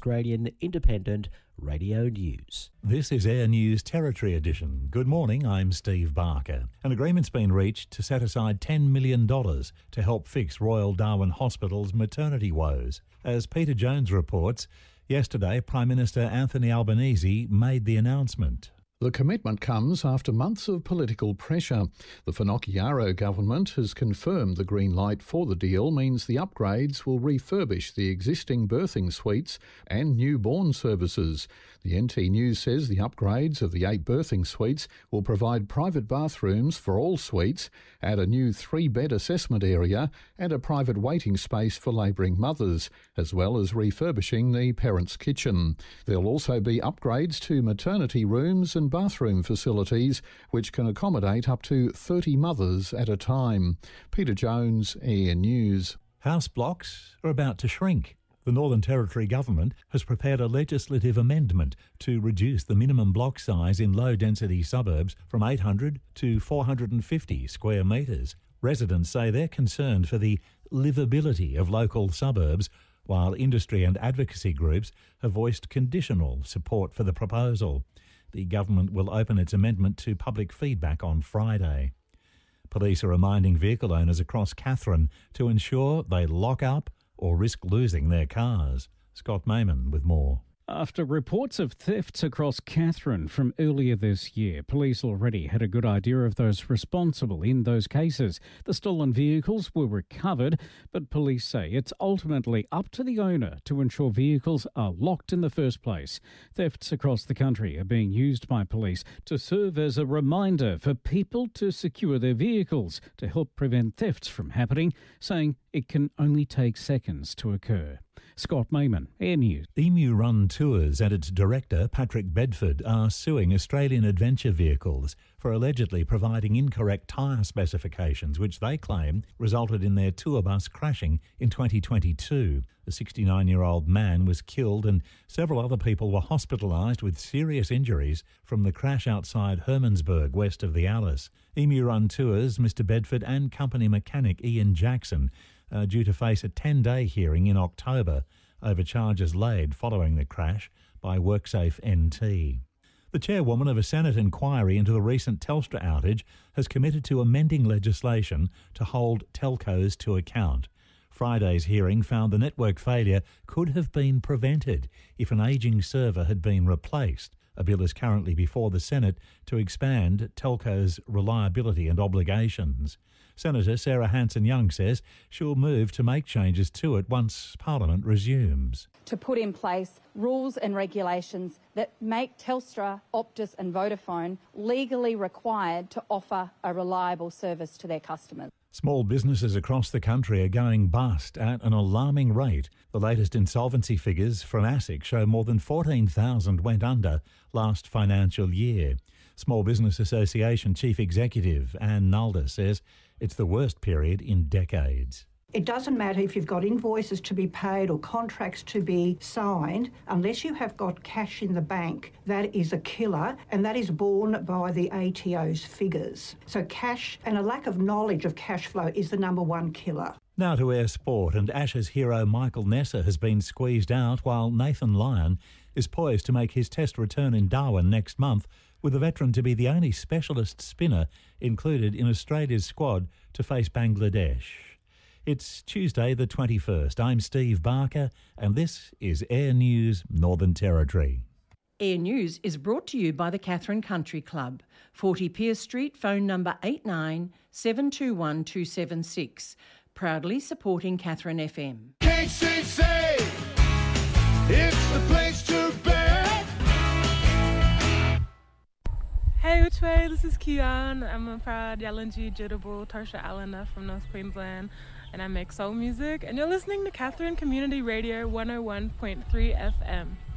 Australian Independent Radio News. This is Air News Territory Edition. Good morning, I'm Steve Barker. An agreement's been reached to set aside $10 million to help fix Royal Darwin Hospital's maternity woes. As Peter Jones reports, yesterday Prime Minister Anthony Albanese made the announcement. The commitment comes after months of political pressure. The Finocchiaro government has confirmed the green light for the deal means the upgrades will refurbish the existing birthing suites and newborn services. The NT News says the upgrades of the 8 birthing suites will provide private bathrooms for all suites, add a new 3-bed assessment area and a private waiting space for labouring mothers, as well as refurbishing the parents' kitchen. There'll also be upgrades to maternity rooms and bathroom facilities, which can accommodate up to 30 mothers at a time. Peter Jones, Air News. House blocks are about to shrink. The Northern Territory Government has prepared a legislative amendment to reduce the minimum block size in low-density suburbs from 800 to 450 square metres. Residents say they're concerned for the livability of local suburbs, while industry and advocacy groups have voiced conditional support for the proposal. The government will open its amendment to public feedback on Friday. Police are reminding vehicle owners across Katherine to ensure they lock up or risk losing their cars. Scott Mayman with more. After reports of thefts across Katherine from earlier this year, police already had a good idea of those responsible in those cases. The stolen vehicles were recovered, but police say it's ultimately up to the owner to ensure vehicles are locked in the first place. Thefts across the country are being used by police to serve as a reminder for people to secure their vehicles to help prevent thefts from happening, saying it can only take seconds to occur. Scott Mayman, Air News. Emu Run Tours and its director, Patrick Bedford, are suing Australian Adventure Vehicles for allegedly providing incorrect tyre specifications, which they claim resulted in their tour bus crashing in 2022. The 69-year-old man was killed and several other people were hospitalised with serious injuries from the crash outside Hermannsburg, west of the Alice. Emu Run Tours, Mr Bedford and company mechanic Ian Jackson are due to face a 10-day hearing in October over charges laid following the crash by WorkSafe NT. The chairwoman of a Senate inquiry into the recent Telstra outage has committed to amending legislation to hold telcos to account. Friday's hearing found the network failure could have been prevented if an ageing server had been replaced. A bill is currently before the Senate to expand telcos' reliability and obligations. Senator Sarah Hanson-Young says she'll move to make changes to it once Parliament resumes. To put in place rules and regulations that make Telstra, Optus and Vodafone legally required to offer a reliable service to their customers. Small businesses across the country are going bust at an alarming rate. The latest insolvency figures from ASIC show more than 14,000 went under last financial year. Small Business Association Chief Executive Anne Nalder says it's the worst period in decades. It doesn't matter if you've got invoices to be paid or contracts to be signed, unless you have got cash in the bank. That is a killer, and that is borne by the ATO's figures. So cash and a lack of knowledge of cash flow is the number one killer. Now to Air Sport, and Ashes hero Michael Nesser has been squeezed out while Nathan Lyon is poised to make his test return in Darwin next month, with the veteran to be the only specialist spinner included in Australia's squad to face Bangladesh. It's Tuesday the 21st. I'm Steve Barker and this is Air News Northern Territory. Air News is brought to you by the Katherine Country Club, 40 Pierce Street, phone number 89 721 276. Proudly supporting Katherine FM. KCC, it's the place to be. Hey, which way? This is Kian. I'm a proud Yalanji Jitterboo Tarsha Allena from North Queensland, and I make soul music. And you're listening to Katherine Community Radio 101.3 FM.